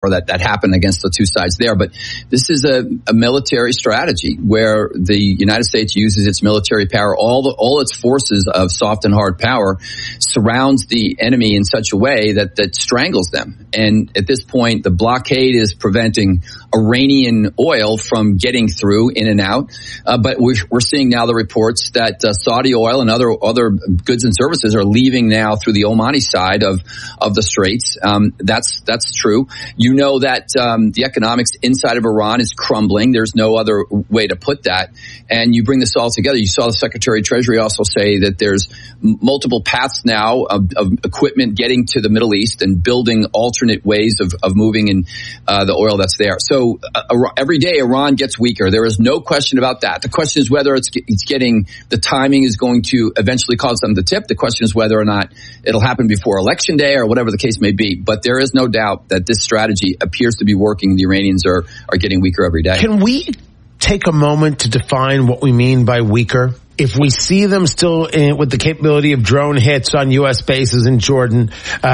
or that happened against the two sides there. But this is a military strategy where the United States uses its military power, all its forces of soft and hard power, surrounds the enemy in such a way that strangles them. And at this point, the blockade is preventing Iranian oil from getting through in and out. But we're seeing now the reports that Saudi oil and other goods and services are leaving now through the Omani side of the Straits. That's true. You know that the economics inside of Iran is crumbling. There's no other way to put that. And you bring this all together. You saw the Secretary of Treasury also say that there's multiple paths now of equipment getting to the Middle East and building alternate ways of moving in the oil that's there. So every day Iran gets weaker. There is no question about that. The question is whether it's getting, the timing is going to eventually cause them to tip. The question is whether or not it'll happen before Election Day or whatever the case may be. But there is no doubt that this strategy appears to be working. The Iranians are getting weaker every day. Can we take a moment to define what we mean by weaker? If we see them still with the capability of drone hits on U.S. bases in Jordan,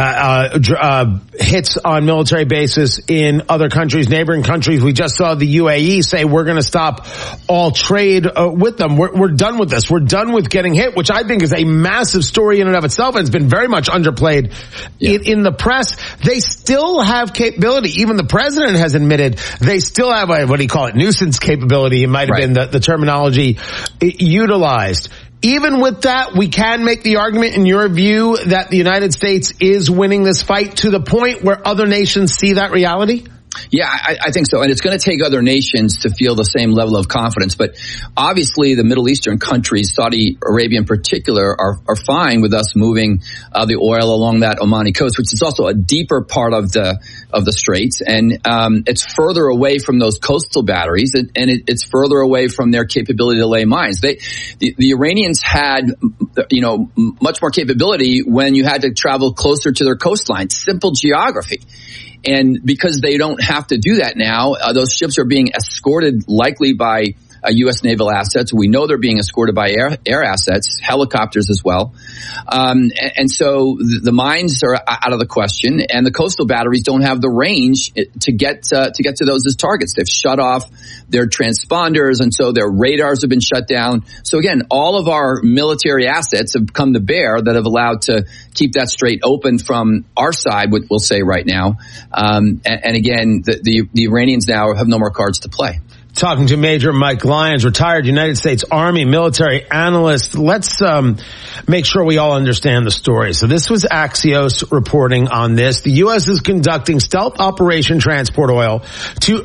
hits on military bases in other countries, neighboring countries, we just saw the UAE say we're going to stop all trade with them. We're done with this. We're done with getting hit, which I think is a massive story in and of itself, and it's been very much underplayed in the press. They still have capability. Even the president has admitted they still have what do you call it, nuisance capability. It might have been the terminology utilized. Even with that, we can make the argument, in your view, that the United States is winning this fight to the point where other nations see that reality? Yeah, I think so. And it's going to take other nations to feel the same level of confidence. But obviously the Middle Eastern countries, Saudi Arabia in particular, are fine with us moving the oil along that Omani coast, which is also a deeper part of the Straits. And it's further away from those coastal batteries, and it's further away from their capability to lay mines. The Iranians had, much more capability when you had to travel closer to their coastline. Simple geography. And because they don't have to do that now, those ships are being escorted likely by U.S. naval assets. We know they're being escorted by air assets, helicopters as well. And so the mines are out of the question, and the coastal batteries don't have the range to get to those as targets. They've shut off their transponders, and so their radars have been shut down. So again, all of our military assets have come to bear that have allowed to keep that strait open from our side, we'll say right now. And again, the Iranians now have no more cards to play. Talking to Major Mike Lyons, retired United States Army military analyst. Let's make sure we all understand the story. So this was Axios reporting on this. The U.S. is conducting stealth operation to transport oil through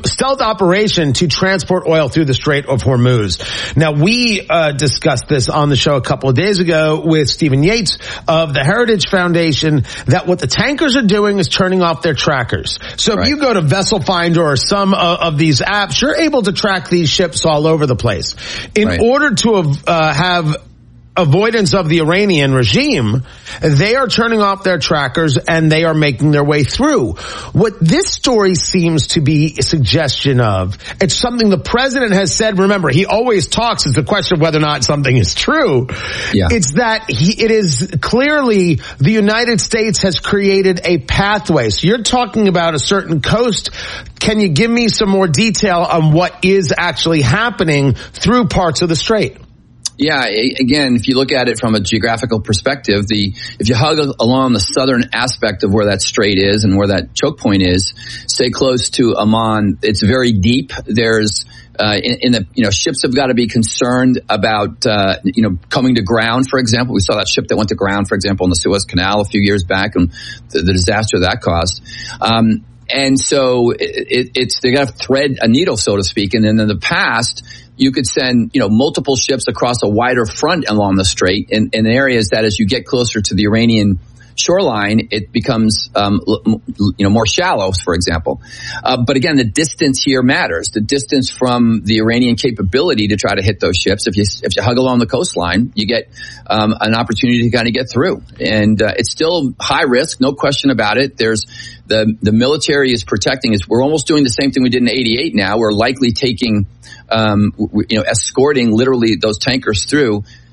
the Strait of Hormuz. Now, we discussed this on the show a couple of days ago with Stephen Yates of the Heritage Foundation, that what the tankers are doing is turning off their trackers. So if you go to Vessel Finder or some of these apps, you're able to track these ships all over the place. In order to have avoidance of the Iranian regime, they are turning off their trackers and they are making their way through. What this story seems to be a suggestion of, it's something the president has said. Remember, he always talks. It's the question of whether or not something is true. Yeah. It's that it is clearly the United States has created a pathway. So you're talking about a certain coast. Can you give me some more detail on what is actually happening through parts of the strait? Yeah, again, if you look at it from a geographical perspective, if you hug along the southern aspect of where that strait is and where that choke point is, stay close to Amman. It's very deep. There's ships have got to be concerned about coming to ground. For example, we saw that ship that went to ground, for example, in the Suez Canal a few years back, and the disaster that caused. And so they got to thread a needle, so to speak. And then in the past, you could send, multiple ships across a wider front along the strait in areas that, as you get closer to the Iranian shoreline, it becomes, more shallow, for example. But again, the distance here matters. The distance from the Iranian capability to try to hit those ships. If you hug along the coastline, you get, an opportunity to kind of get through. And, it's still high risk, no question about it. There's the military is protecting us. We're almost doing the same thing we did in 88 now. We're likely taking, escorting literally those tankers through.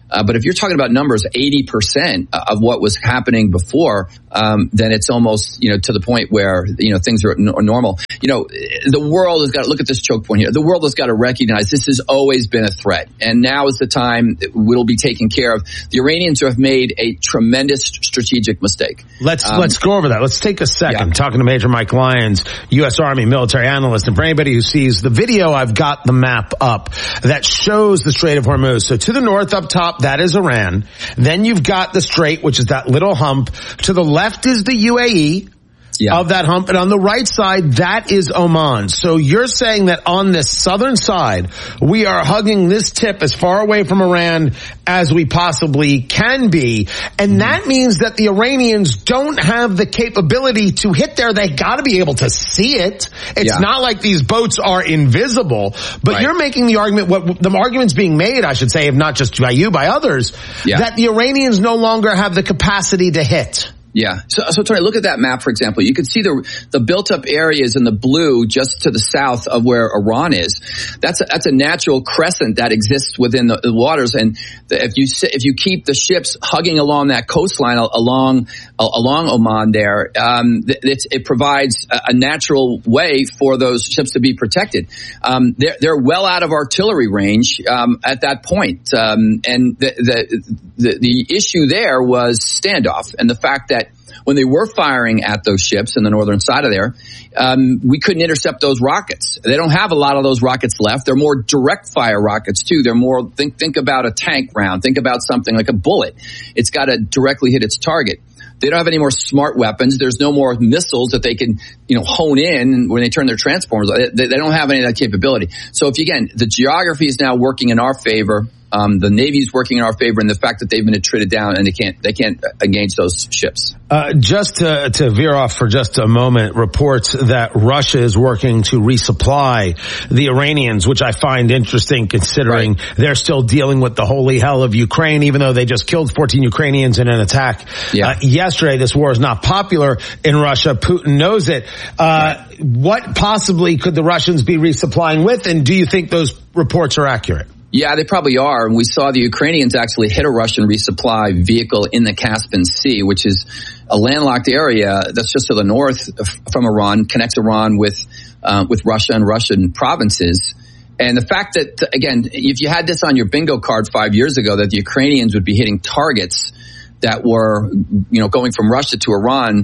But if you're talking about numbers, 80% of what was happening before, then it's almost, to the point where, things are normal. The world has got to look at this choke point here. The world has got to recognize this has always been a threat. And now is the time it will be taken care of. The Iranians have made a tremendous strategic mistake. Let's go over that. Let's take a second. Talking to Major Mike Lyons, U.S. Army military analyst. And for anybody who sees the video, I've got the map up that shows the Strait of Hormuz. So to the north up top, that is Iran. Then you've got the strait, which is that little hump. To the left is the UAE. Of that hump, and on the right side, that is Oman. So you're saying that on this southern side, we are hugging this tip as far away from Iran as we possibly can be, and that means that the Iranians don't have the capability to hit there. They got to be able to see it. It's not like these boats are invisible, but you're making the argument, what the argument's being made, I should say, if not just by you, by others, that the Iranians no longer have the capacity to hit. Yeah. So Tony, look at that map, for example. You can see the built-up areas in the blue just to the south of where Iran is. That's a natural crescent that exists within the waters. And if you keep the ships hugging along that coastline along Oman there, it provides a natural way for those ships to be protected. They're well out of artillery range at that point. And the issue there was standoff, and the fact that when they were firing at those ships in the northern side of there, we couldn't intercept those rockets. They don't have a lot of those rockets left. They're more direct fire rockets too. They're more, think about a tank round. Think about something like a bullet. It's got to directly hit its target. They don't have any more smart weapons. There's no more missiles that they can, hone in when they turn their transformers. They don't have any of that capability. So the geography is now working in our favor. The Navy's working in our favor, and the fact that they've been attrited down and they can't engage those ships. Just to veer off for just a moment, reports that Russia is working to resupply the Iranians, which I find interesting considering they're still dealing with the holy hell of Ukraine, even though they just killed 14 Ukrainians in an attack yesterday. This war is not popular in Russia. Putin knows it. What possibly could the Russians be resupplying with, and do you think those reports are accurate? Yeah, they probably are. And we saw the Ukrainians actually hit a Russian resupply vehicle in the Caspian Sea, which is a landlocked area that's just to the north from Iran, connects Iran with Russia and Russian provinces. And the fact that, again, if you had this on your bingo card 5 years ago, that the Ukrainians would be hitting targets that were, going from Russia to Iran,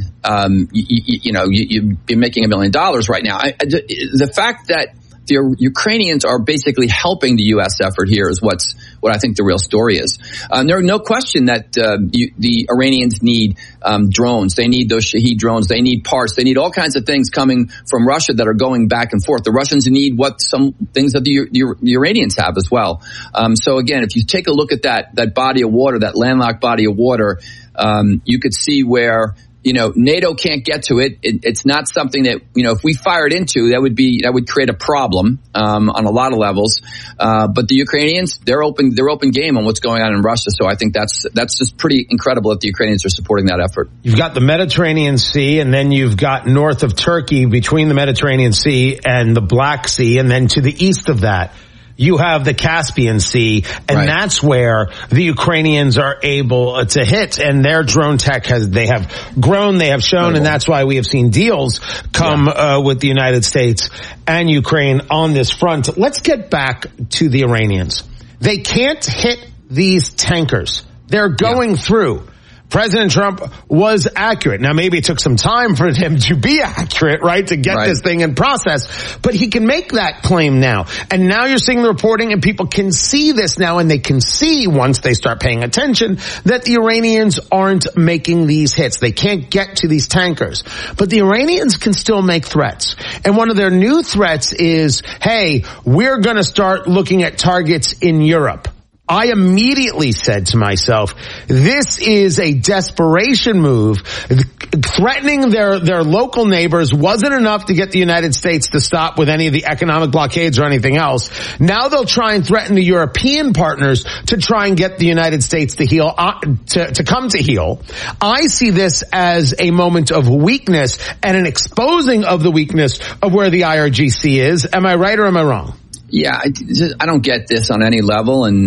you'd be making $1 million right now. The fact that the Ukrainians are basically helping the U.S. effort here is what I think the real story is. There's no question that the Iranians need drones. They need those Shahed drones. They need parts. They need all kinds of things coming from Russia that are going back and forth. The Russians need some things that the Iranians have as well. So again, if you take a look at that body of water, that landlocked body of water, you could see where NATO can't get to it. It's not something that, if we fired into, that would create a problem, on a lot of levels. But the Ukrainians, they're open game on what's going on in Russia. So I think that's just pretty incredible that the Ukrainians are supporting that effort. You've got the Mediterranean Sea, and then you've got north of Turkey between the Mediterranean Sea and the Black Sea. And then to the east of that, you have the Caspian Sea, and that's where the Ukrainians are able to hit, and their drone tech they have grown, they have shown, and that's why we have seen deals come with the United States and Ukraine on this front. Let's get back to the Iranians. They can't hit these tankers. They're going through. President Trump was accurate. Now, maybe it took some time for him to be accurate, right, to get this thing in process, but he can make that claim now. And now you're seeing the reporting, and people can see this now, and they can see, once they start paying attention, that the Iranians aren't making these hits. They can't get to these tankers. But the Iranians can still make threats. And one of their new threats is, hey, we're going to start looking at targets in Europe. I immediately said to myself, this is a desperation move. Threatening their local neighbors wasn't enough to get the United States to stop with any of the economic blockades or anything else. Now they'll try and threaten the European partners to try and get the United States to heal, to come to heel. I see this as a moment of weakness and an exposing of the weakness of where the IRGC is. Am I right or am I wrong? Yeah, I don't get this on any level, and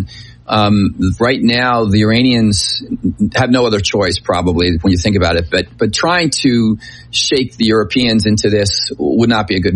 Right now, the Iranians have no other choice, probably, when you think about it. But trying to shake the Europeans into this would not be a good